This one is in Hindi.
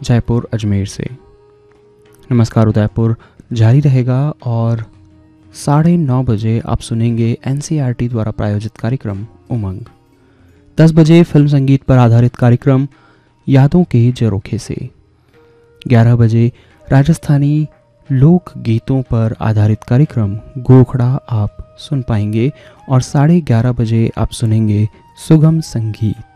जयपुर अजमेर से। नमस्कार उदयपुर जारी रहेगा और 9:30 बजे आप सुनेंगे NCERT द्वारा प्रायोजित कार्यक्रम उमंग। 10 बजे फिल्म संगीत पर आधारित कार्यक्रम यादों के झरोखे से। 11 बजे राजस्थानी लोक गीतों पर आधारित कार्यक्रम गोखड़ा आप सुन पाएंगे और 11:30 बजे आप सुनेंगे सुगम संगीत।